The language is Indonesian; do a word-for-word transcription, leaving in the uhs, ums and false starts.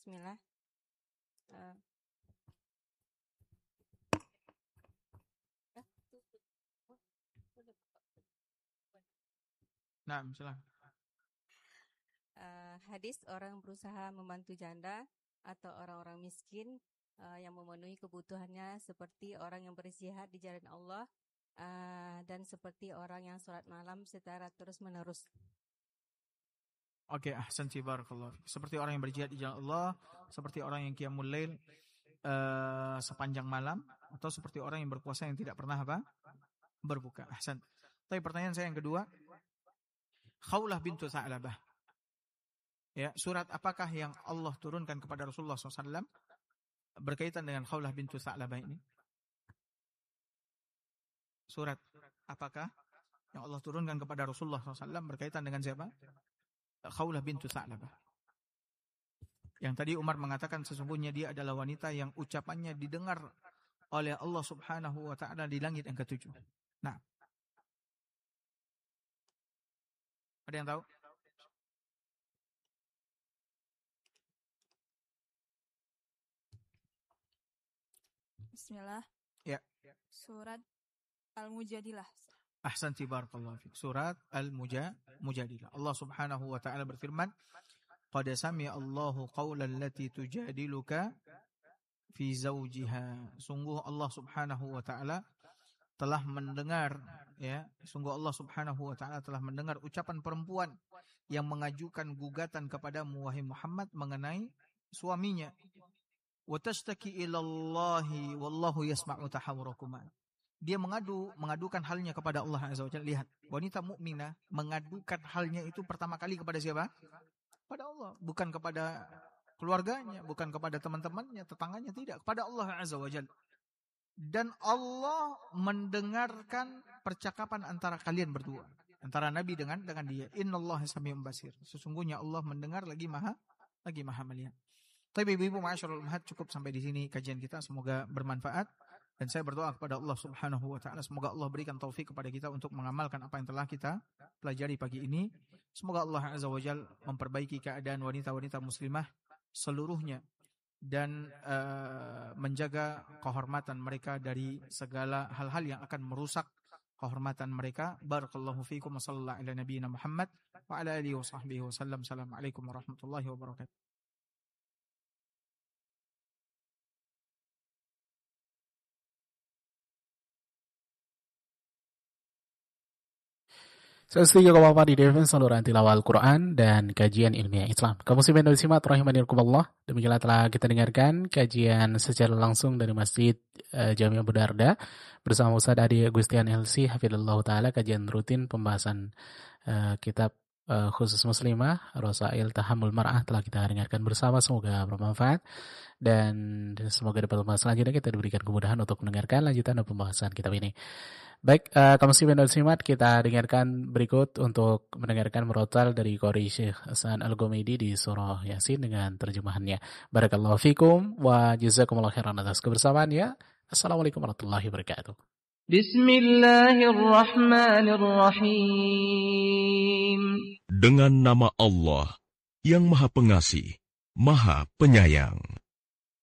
Bismillah. Uh, Nah, silakan. Uh, hadis orang berusaha membantu janda atau orang-orang miskin uh, yang memenuhi kebutuhannya seperti orang yang berjihad di jalan Allah uh, dan seperti orang yang sholat malam secara terus-menerus. Oke, ahsanti barakallah. Seperti orang yang berjihad di jalan Allah, seperti orang yang qiyamul lail uh, sepanjang malam, atau seperti orang yang berpuasa yang tidak pernah apa? Berbuka. Ahsan. Tapi pertanyaan saya yang kedua, Khawlah bintu Tha'labah. Ya, surat apakah yang Allah turunkan kepada Rasulullah shallallahu alaihi wasallam berkaitan dengan Khawlah bintu Tha'labah ini? Surat apakah yang Allah turunkan kepada Rasulullah shallallahu alaihi wasallam berkaitan dengan siapa? Khawlah bintu Tha'labah. Yang tadi Umar mengatakan sesungguhnya dia adalah wanita yang ucapannya didengar oleh Allah subhanahu wa ta'ala di langit yang ketujuh. Nah, ada yang tahu? Bismillah. Ya. Surat Al-Mujadilah. Ahsanti barakallahu fiik. Surat Al-Mujadilah. Allah Subhanahu wa taala berfirman, "Qad sami'a Allahu qawlan allati tujadiluka fi zawjiha." Sungguh Allah Subhanahu wa taala telah mendengar, ya, sungguh Allah Subhanahu wa taala telah mendengar ucapan perempuan yang mengajukan gugatan kepadamu wahai Muhammad mengenai suaminya. Wa tashtaki ila Allahi wallahu yasma'u tahawurakuma. Dia mengadu mengadukan halnya kepada Allah Azza wa Jalla. Lihat, wanita mukminah mengadukan halnya itu pertama kali kepada siapa? Pada Allah, bukan kepada keluarganya, bukan kepada teman-temannya, tetangganya, tidak, kepada Allah Azza wa Jalla. Dan Allah mendengarkan percakapan antara kalian berdua, antara Nabi dengan dengan dia. Innallaha sami'un basir. Sesungguhnya Allah mendengar lagi maha lagi maha melihat. Tapi ibu-ibu ma'asyiral ummahat, cukup sampai di sini kajian kita, semoga bermanfaat dan saya berdoa kepada Allah Subhanahu wa taala semoga Allah berikan taufik kepada kita untuk mengamalkan apa yang telah kita pelajari pagi ini. Semoga Allah Azza wa Jalla memperbaiki keadaan wanita-wanita muslimah seluruhnya dan uh, menjaga kehormatan mereka dari segala hal-hal yang akan merusak kehormatan mereka. Barakallahu fiikum wa sallallahu ala nabiyyina Muhammad wa ala alihi wa sahbihi wasallam. Assalamualaikum warahmatullahi wabarakatuh. seratus tiga koma empat di D F M saluran tilawah Al-Quran dan kajian ilmiah Islam. Kaum muslimin dan muslimat rahimanirkumullah. Demikianlah telah kita dengarkan kajian secara langsung dari Masjid uh, Jami Abu Darda bersama Ustaz Adi Agustian L C hafizallahu taala, kajian rutin pembahasan uh, kitab uh, khusus muslimah Rasail Tahammul Mar'ah telah kita dengarkan bersama. Semoga bermanfaat dan semoga dapat pembahasan selanjutnya kita diberikan kemudahan untuk mendengarkan lanjutan pembahasan kitab ini. Baik, uh, kaum muslimin dan muslimat, kita dengarkan berikut untuk mendengarkan murotal dari Qori Syekh Hasan Al-Gomidi di surah Yasin dengan terjemahannya. Barakallahu fikum wa jazakumullahu khairan atas kebersamaannya. Assalamualaikum warahmatullahi wabarakatuh. Bismillahirrahmanirrahim. Dengan nama Allah yang Maha Pengasih, Maha Penyayang.